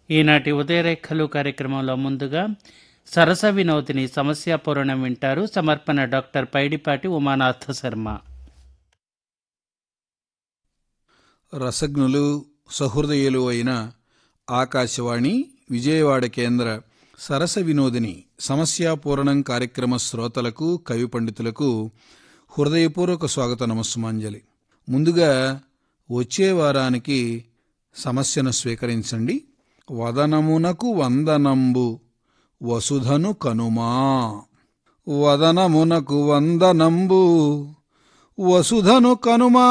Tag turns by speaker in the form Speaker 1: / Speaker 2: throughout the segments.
Speaker 1: ఈనాటి ఉదయరేఖలు కార్యక్రమంలో ముందుగా సరస వినోదిని సమస్యాపూరణం వింటారు. సమర్పణ డాక్టర్ పైడిపాటి ఉమానాథ శర్మ.
Speaker 2: రసజ్ఞులు సహృదయులు అయిన ఆకాశవాణి విజయవాడ కేంద్ర సరస వినోదిని సమస్యాపూరణం కార్యక్రమ శ్రోతలకు, కవి పండితులకు హృదయపూర్వక స్వాగత నమస్సుమాంజలి. ముందుగా వచ్చే వారానికి సమస్యను స్వీకరించండి. వదనమునకు వందనంబు వసుధను కనుమా. వదనమునకు వందనంబు వసుధను కనుమా.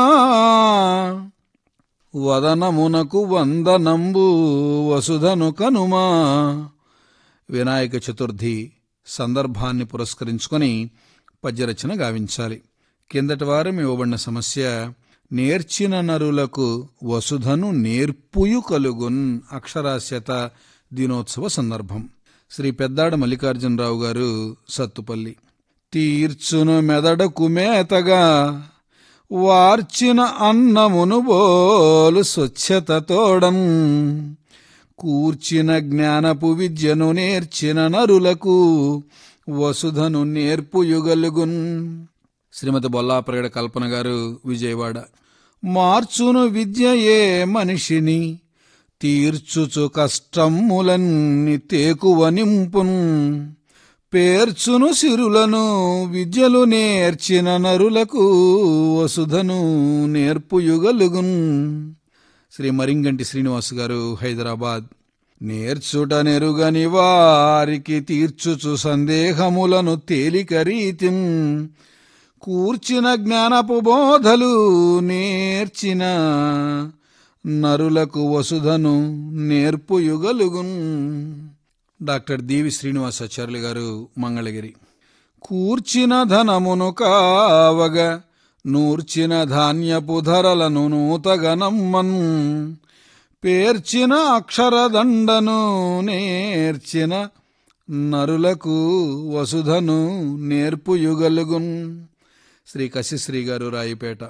Speaker 2: వదనమునకు వందనంబు వసుధను కనుమా. వినాయక చతుర్థి సందర్భాన్ని పురస్కరించుకొని పద్యరచన గావించాలి. కిందటి వారం ఇవ్వబడిన సమస్య నేర్చిన నరులకు వసుధను నేర్పుయు కలుగున్. అక్షరాస్యత దినోత్సవ సందర్భం. శ్రీ పెద్దాడ మల్లికార్జునరావు గారు, సత్తుపల్లి. తీర్చును మెదడకు మేతగా వార్చిన అన్నమును బోలు స్వచ్ఛత తోడం. కూర్చిన జ్ఞానపు విద్యను నేర్చిన నరులకు వసుధను నేర్పుయుగలుగున్. శ్రీమతి బొల్లాప్రగడ కల్పన గారు, విజయవాడ. మార్చును విద్యయే మనిషిని తీర్చుచు కష్టములన్ని తేకువ నింపున్. పేర్చును సిరులను విద్యలు నేర్చిన నరులకు వసుధను నేర్పుయుగలుగున్. శ్రీ మరింగంటి శ్రీనివాస్ గారు, హైదరాబాద్. నేర్చుట నెరుగని వారికి తీర్చుచు సందేహములను తేలిక రీతిన్. కూర్చిన జ్ఞానపు బోధలు నేర్చిన నరులకు వసుధను నేర్పుయుగలుగున్. డాక్టర్ దీవి శ్రీనివాసాచార్యులు గారు, మంగళగిరి. కూర్చిన ధనమును కావగా నూర్చిన ధాన్యపు ధరలను నూతగనమ్మన్. పేర్చిన అక్షరదండను నేర్చిన నరులకు వసుధను నేర్పుయుగలుగున్. శ్రీ కశిశ్రీ గారు, రాయిపేట.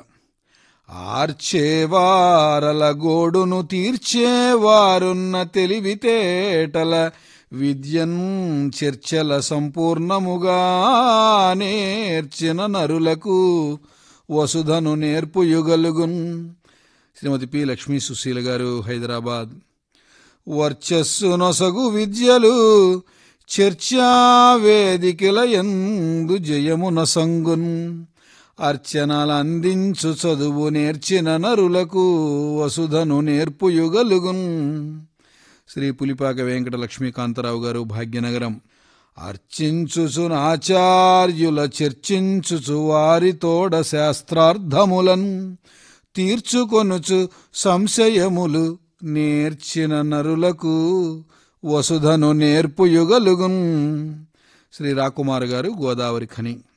Speaker 2: ఆర్చేవారల గోడును తీర్చేవారున్న తెలివితేటల విద్యన్ చర్చల సంపూర్ణముగా నేర్చిన నరులకు వసుధను నేర్పుయుగలుగున్. శ్రీమతి పి లక్ష్మీ సుశీల గారు, హైదరాబాద్. వర్చస్సు నొసగు విద్యలు చర్చావేదికల యందు జయమున సంగున్. అర్చనల అందించు చదువు నేర్చిన నరులకు వసుధను నేర్పుయుగలుగున్. శ్రీ పులిపాక వెంకట లక్ష్మీకాంతరావు గారు, భాగ్యనగరం. అర్చించుచు ఆచార్యుల చర్చించుచు వారితోడ శాస్త్రార్థములన్. తీర్చుకొనుచు సంశయములు నేర్చిన నరులకు వసుధను నేర్పుయుగలుగున్. శ్రీ రాకుమార్ గారు, గోదావరి ఖని.